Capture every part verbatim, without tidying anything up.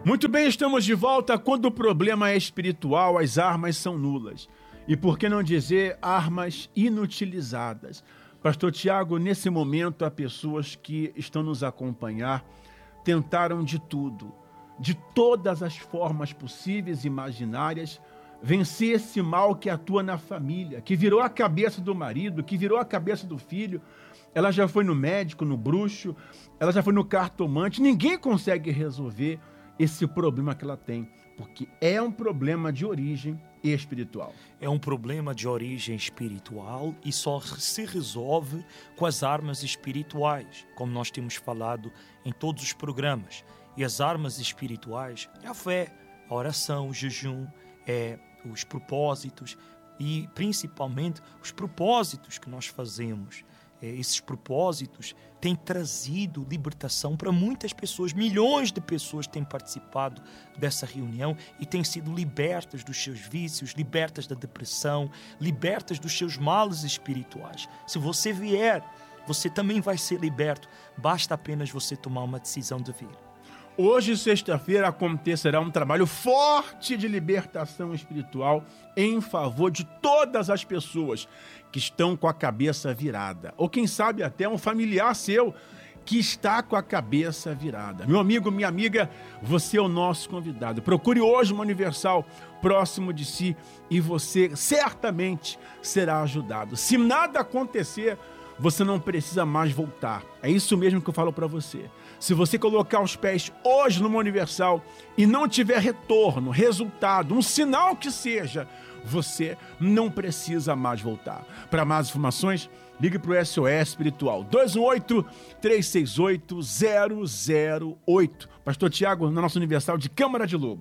Muito bem, estamos de volta. Quando o problema é espiritual, as armas são nulas. E por que não dizer armas inutilizadas? Pastor Tiago, nesse momento, há pessoas que estão nos acompanhar, tentaram de tudo, de todas as formas possíveis e imaginárias, vencer esse mal que atua na família, que virou a cabeça do marido, que virou a cabeça do filho. Ela já foi no médico, no bruxo, ela já foi no cartomante. Ninguém consegue resolver esse problema que ela tem, porque é um problema de origem espiritual. É um problema de origem espiritual e só se resolve com as armas espirituais, como nós temos falado em todos os programas. E as armas espirituais é a fé, a oração, o jejum, é os propósitos e principalmente os propósitos que nós fazemos. Esses propósitos têm trazido libertação para muitas pessoas. Milhões de pessoas têm participado dessa reunião e têm sido libertas dos seus vícios, libertas da depressão, libertas dos seus males espirituais. Se você vier, você também vai ser liberto. Basta apenas você tomar uma decisão de vir. Hoje, sexta-feira, acontecerá um trabalho forte de libertação espiritual em favor de todas as pessoas que estão com a cabeça virada. Ou quem sabe até um familiar seu que está com a cabeça virada. Meu amigo, minha amiga, você é o nosso convidado. Procure hoje uma Universal próximo de si e você certamente será ajudado. Se nada acontecer, você não precisa mais voltar. É isso mesmo que eu falo para você. Se você colocar os pés hoje numa Universal e não tiver retorno, resultado, um sinal que seja, você não precisa mais voltar. Para mais informações, ligue para o S O S Espiritual, dois um oito, três seis oito, zero zero oito. Pastor Tiago, na nossa Universal de Câmara de Lobo.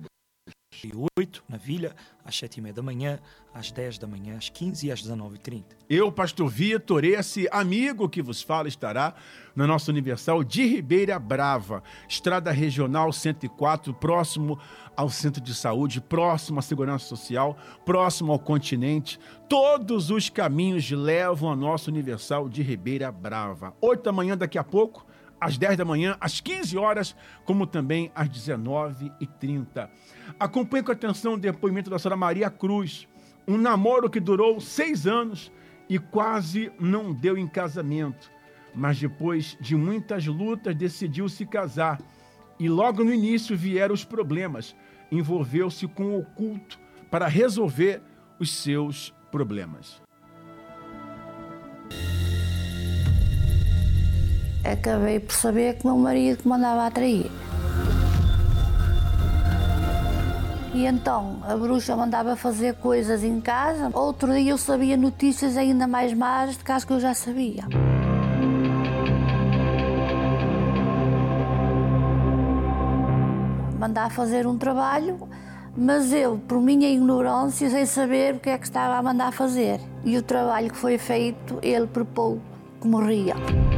oito na Vila, às sete e meia da manhã, às dez da manhã, às quinze e às dezenove e trinta. Eu, pastor Vitor, esse amigo que vos fala, estará na nossa Universal de Ribeira Brava, Estrada Regional cento e quatro, próximo ao Centro de Saúde, próximo à Segurança Social, próximo ao Continente. Todos os caminhos levam à nossa Universal de Ribeira Brava. oito da manhã daqui a pouco, às dez da manhã, às quinze horas, como também às dezenove e trinta. Acompanhe com atenção o depoimento da senhora Maria Cruz, um namoro que durou seis anos e quase não deu em casamento, mas depois de muitas lutas decidiu se casar e logo no início vieram os problemas, envolveu-se com o oculto para resolver os seus problemas. Acabei por saber que meu marido me mandava a trair. E então a bruxa mandava fazer coisas em casa. Outro dia eu sabia notícias ainda mais más de casos que eu já sabia. Mandava fazer um trabalho, mas eu, por minha ignorância, sem saber o que é que estava a mandar fazer. E o trabalho que foi feito, ele propôs que morria.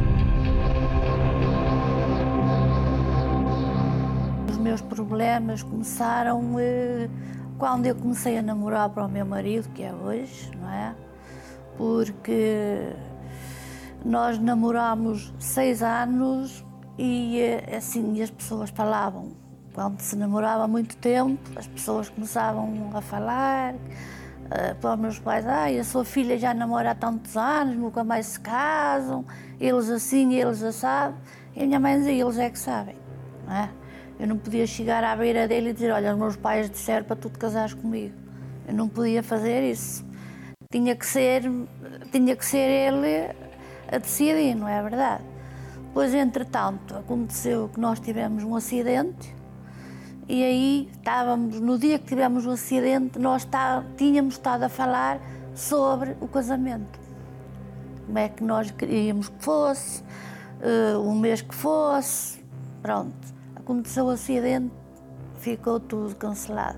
Os meus problemas começaram eh, quando eu comecei a namorar para o meu marido, que é hoje, não é? Porque nós namorámos seis anos e assim as pessoas falavam. Quando se namorava há muito tempo, as pessoas começavam a falar uh, para os meus pais: ai, a sua filha já namora há tantos anos, nunca mais se casam, eles assim, eles assado. E a minha mãe dizia: eles é que sabem, não é? Eu não podia chegar à beira dele e dizer: olha, os meus pais disseram para tu te casares comigo. Eu não podia fazer isso. Tinha que ser, tinha que ser ele a decidir, não é verdade? Pois, entretanto, aconteceu que nós tivemos um acidente. E aí estávamos, no dia que tivemos o acidente, nós tá, tínhamos estado a falar sobre o casamento. Como é que nós queríamos que fosse, uh, um mês que fosse, pronto. Aconteceu o acidente, ficou tudo cancelado.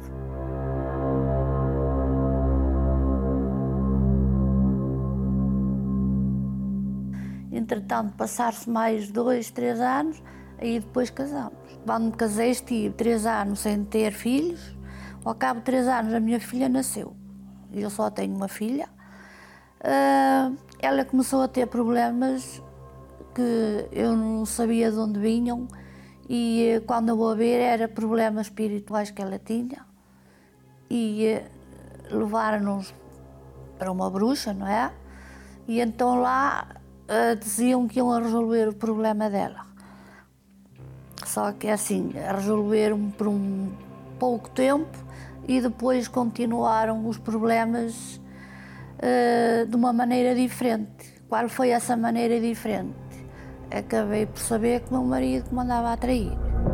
Entretanto, passaram-se mais dois, três anos, aí depois casamos. Quando me casei, estive três anos sem ter filhos. Ao cabo de três anos, a minha filha nasceu. Eu só tenho uma filha. Uh, ela começou a ter problemas que eu não sabia de onde vinham e quando eu vou ver era problemas espirituais que ela tinha e levaram-nos para uma bruxa, não é? E então lá uh, diziam que iam a resolver o problema dela. Só que assim, resolveram por um pouco tempo e depois continuaram os problemas uh, de uma maneira diferente. Qual foi essa maneira diferente? Acabei por saber que o meu marido me andava a trair.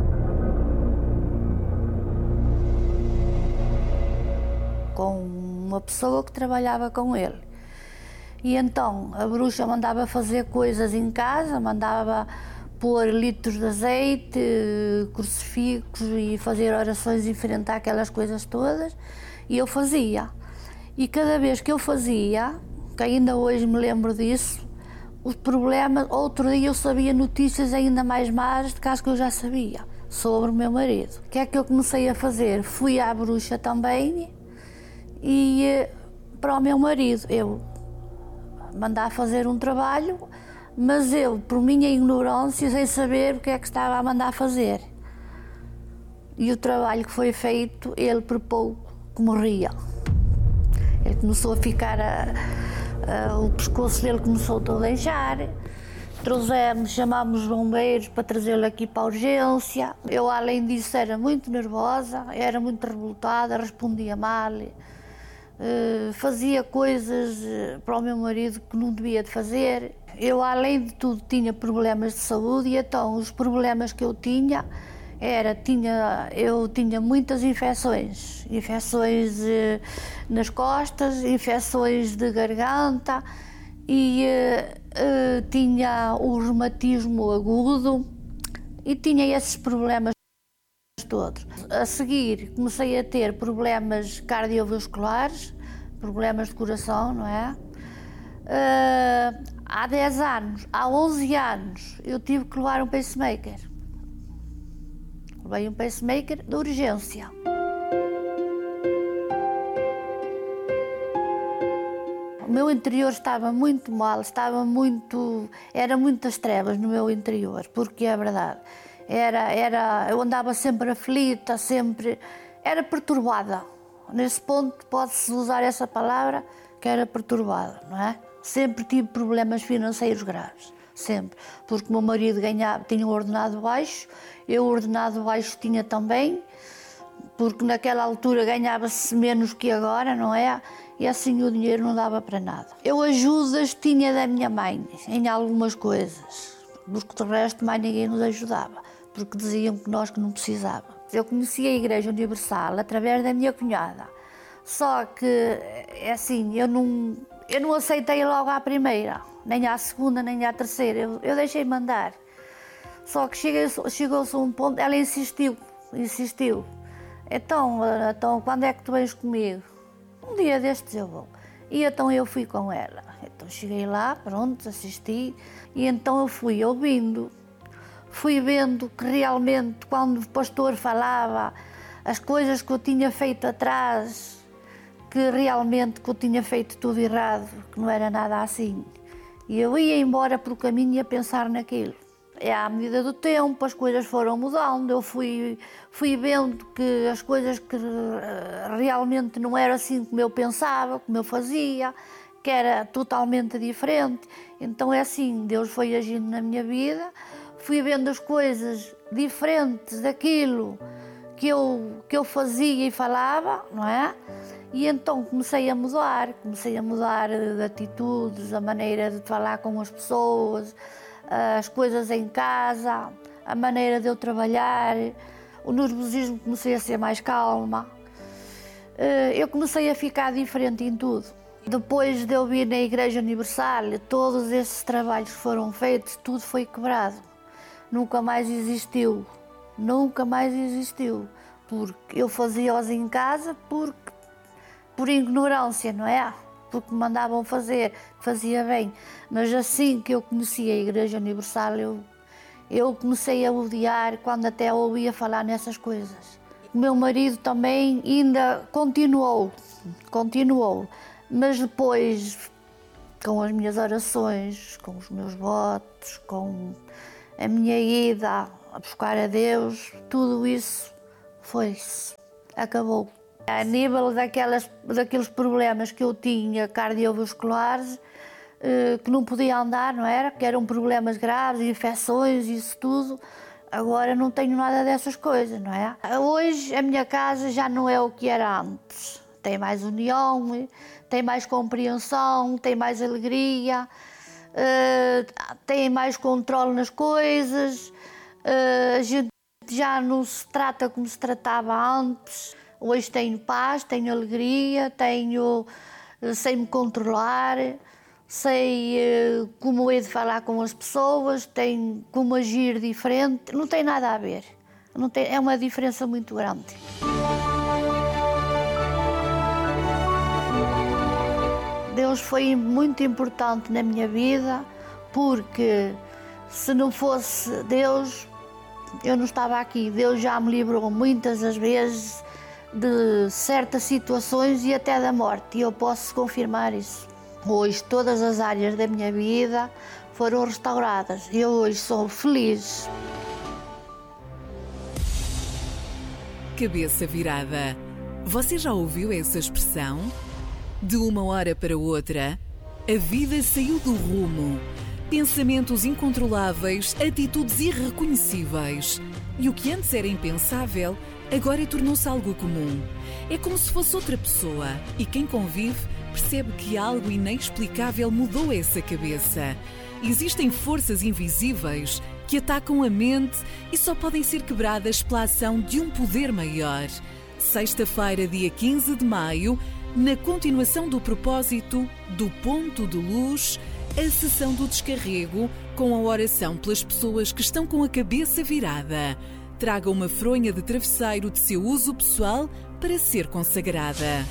Com uma pessoa que trabalhava com ele. E então a bruxa mandava fazer coisas em casa, mandava pôr litros de azeite, crucifixos e fazer orações e enfrentar aquelas coisas todas. E eu fazia. E cada vez que eu fazia, que ainda hoje me lembro disso, os problemas, outro dia eu sabia notícias ainda mais más de caso que eu já sabia, sobre o meu marido. O que é que eu comecei a fazer? Fui à bruxa também e para o meu marido, eu mandava fazer um trabalho, mas eu, por minha ignorância, sem saber o que é que estava a mandar fazer. E o trabalho que foi feito, ele por pouco que morria. Ele começou a ficar a... Uh, o pescoço dele começou todo a inchar, trouxemos, chamámos os bombeiros para trazê-lo aqui para a urgência. Eu, além disso, era muito nervosa, era muito revoltada, respondia mal, uh, fazia coisas para o meu marido que não devia de fazer. Eu, além de tudo, tinha problemas de saúde e então os problemas que eu tinha era, tinha, eu tinha muitas infecções, infecções eh, nas costas, infecções de garganta e eh, eh, tinha o reumatismo agudo e tinha esses problemas todos. A seguir comecei a ter problemas cardiovasculares, problemas de coração, não é? Uh, há dez anos, há onze anos, eu tive que levar um pacemaker. Levei um pacemaker de urgência. O meu interior estava muito mal, estava muito, era muitas trevas no meu interior, porque é verdade. Era, era, eu andava sempre aflita, sempre, era perturbada. Nesse ponto pode-se usar essa palavra, que era perturbada, não é? Sempre tive problemas financeiros graves, sempre, porque o meu marido ganhava, tinha um ordenado baixo, eu o ordenado baixo tinha também, porque naquela altura ganhava-se menos que agora, não é? E assim o dinheiro não dava para nada. Eu ajudas tinha da minha mãe em algumas coisas, porque de resto mais ninguém nos ajudava, porque diziam que nós que não precisávamos. Eu conheci a Igreja Universal através da minha cunhada, só que, é assim, eu não, eu não aceitei logo à primeira, nem à segunda, nem à terceira, eu, eu deixei mandar. Só que chegou-se a um ponto, ela insistiu, insistiu. Então, então, quando é que tu vens comigo? Um dia destes eu vou. E então eu fui com ela. Então cheguei lá, pronto, assisti, e então eu fui ouvindo. Fui vendo que realmente, quando o pastor falava, as coisas que eu tinha feito atrás, que realmente que eu tinha feito tudo errado, que não era nada assim. E eu ia embora pelo caminho e a pensar naquilo. É, à medida do tempo, as coisas foram mudando, eu fui, fui vendo que as coisas que realmente não eram assim como eu pensava, como eu fazia, que era totalmente diferente. Então é assim, Deus foi agindo na minha vida, fui vendo as coisas diferentes daquilo que eu, que eu fazia e falava, não é? E então comecei a mudar, comecei a mudar de atitudes, a maneira de falar com as pessoas, as coisas em casa, a maneira de eu trabalhar, o nervosismo comecei a ser mais calma. Eu comecei a ficar diferente em tudo. Depois de eu vir na Igreja Universal, todos esses trabalhos que foram feitos, tudo foi quebrado. Nunca mais existiu, nunca mais existiu, porque eu fazia-os em casa porque, por ignorância, não é? Porque me mandavam fazer, fazia bem. Mas assim que eu conheci a Igreja Universal, eu, eu comecei a odiar quando até ouvia falar nessas coisas. O meu marido também ainda continuou, continuou, mas depois, com as minhas orações, com os meus votos, com a minha ida a buscar a Deus, tudo isso foi-se, acabou. A nível daquelas, daqueles problemas que eu tinha cardiovasculares, que não podia andar, não era? Que eram problemas graves, infecções, isso tudo. Agora não tenho nada dessas coisas, não é? Hoje a minha casa já não é o que era antes. Tem mais união, tem mais compreensão, tem mais alegria, uh, tem mais controle nas coisas, uh, a gente já não se trata como se tratava antes. Hoje tenho paz, tenho alegria, tenho, uh, sei me controlar, sei uh, como hei de falar com as pessoas, tenho como agir diferente, não tem nada a ver. Não tem, é uma diferença muito grande. Deus foi muito importante na minha vida, porque se não fosse Deus, eu não estava aqui. Deus já me livrou muitas as vezes de certas situações e até da morte, e eu posso confirmar isso. Hoje todas as áreas da minha vida foram restauradas e eu hoje sou feliz. Cabeça virada. Você já ouviu essa expressão? De uma hora para outra, a vida saiu do rumo. Pensamentos incontroláveis, atitudes irreconhecíveis. E o que antes era impensável, agora tornou-se algo comum. É como se fosse outra pessoa. E quem convive percebe que algo inexplicável mudou essa cabeça. Existem forças invisíveis que atacam a mente e só podem ser quebradas pela ação de um poder maior. Sexta-feira, dia quinze de maio, na continuação do propósito do Ponto de Luz, a sessão do descarrego com a oração pelas pessoas que estão com a cabeça virada. Traga uma fronha de travesseiro de seu uso pessoal para ser consagrada.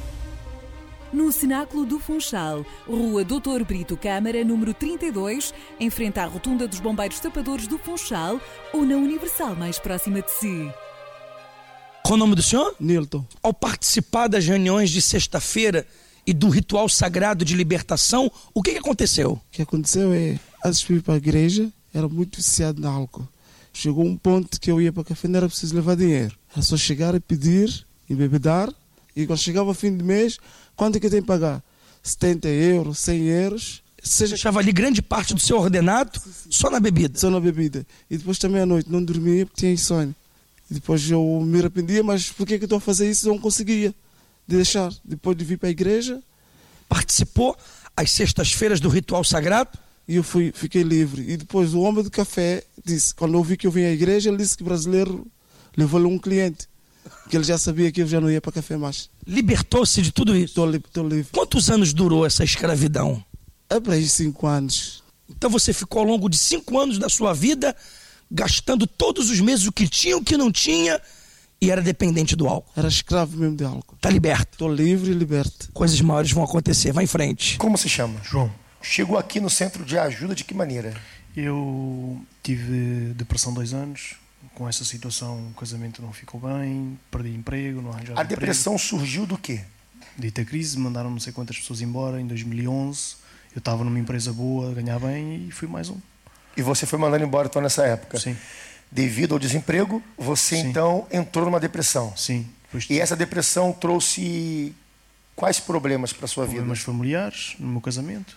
No Cenáculo do Funchal, Rua doutor Brito Câmara, número trinta e dois, em frente à Rotunda dos Bombeiros Tapadores do Funchal, ou na Universal mais próxima de si. Qual o nome do senhor? Nilton. Ao participar das reuniões de sexta-feira e do ritual sagrado de libertação, o que, que aconteceu? O que aconteceu é, antes de ir para a igreja, era muito viciado no álcool. Chegou um ponto que eu ia para o café, não era preciso levar dinheiro. Era só chegar e pedir, embebedar, e quando chegava o fim de mês, quanto é que eu tenho que pagar? setenta euros, cem euros. Você deixava ali grande parte do seu ordenado só na bebida? Só na bebida. E depois também à noite não dormia porque tinha insônia. E depois eu me arrependia, mas por que, que eu estou a fazer isso? Eu não conseguia deixar. Depois de vir para a igreja... Participou às sextas-feiras do ritual sagrado? E eu fui, fiquei livre. E depois o homem do café disse, quando eu vi que eu vim à igreja, ele disse que o brasileiro levou-lhe um cliente. Que ele já sabia que eu já não ia para café mais. Libertou-se de tudo isso? Estou livre, estou livre. Quantos anos durou essa escravidão? É para aí cinco anos. Então você ficou ao longo de cinco anos da sua vida gastando todos os meses o que tinha, o que não tinha, e era dependente do álcool. Era escravo mesmo de álcool. Está liberto? Estou livre e liberto. Coisas maiores vão acontecer. Vai em frente. Como se chama? João. Chegou aqui no centro de ajuda de que maneira? Eu tive depressão dois anos. Com essa situação, o casamento não ficou bem, perdi emprego, não arranjava A emprego. depressão surgiu do quê? Dita crise, mandaram não sei quantas pessoas embora em dois mil e onze. Eu estava numa empresa boa, ganhava bem e fui mais um. E você foi mandando embora então nessa época? Sim. Devido ao desemprego, você Sim. então entrou numa depressão? Sim. Pois E essa depressão trouxe quais problemas para a sua problemas vida? familiares no meu casamento.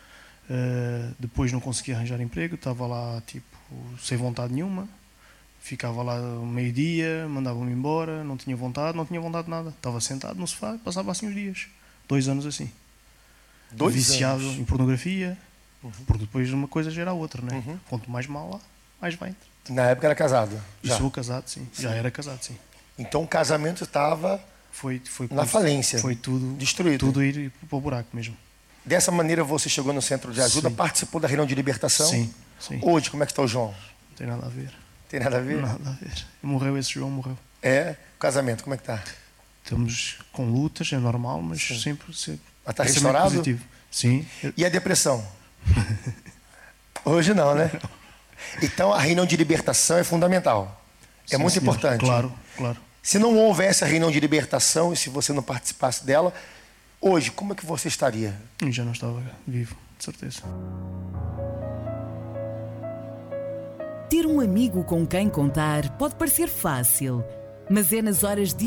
Uh, depois não consegui arranjar emprego, estava lá tipo sem vontade nenhuma. Ficava lá meio-dia, mandava-me embora, não tinha vontade, não tinha vontade de nada. Estava sentado no sofá, passava assim os dias. Dois anos assim. Dois Viciado anos. em pornografia, uhum. Porque depois uma coisa gera a outra, né? Uhum. Quanto mais mal lá, mais vai. Na época era casado? Já. Sou casado, sim. sim. Já era casado, sim. Então o casamento estava foi, foi na falência? Foi tudo destruído? Tudo ir para o buraco mesmo. Dessa maneira você chegou no centro de ajuda, sim. Participou da reunião de libertação? Sim, sim. Hoje, como é que está o João? Não tem nada a ver. Tem nada a ver? Nada a ver. Morreu esse João, morreu. É? O casamento, como é que está? Estamos com lutas, é normal, mas sim. sempre... sempre mas está restaurado? Positivo. Sim. E a depressão? Hoje não, né? Então a reunião de libertação é fundamental. É sim, muito senhor. importante. Claro, claro. Se não houvesse a reunião de libertação e se você não participasse dela, hoje, como é que você estaria? Eu já não estava vivo, de certeza. Ter um amigo com quem contar pode parecer fácil, mas é nas horas